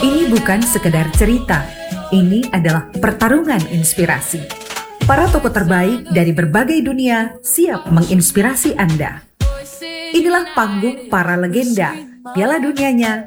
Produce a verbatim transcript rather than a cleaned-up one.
Ini bukan sekedar cerita, ini adalah pertarungan inspirasi. Para tokoh terbaik dari berbagai dunia siap menginspirasi Anda. Inilah panggung para legenda, Piala Dunianya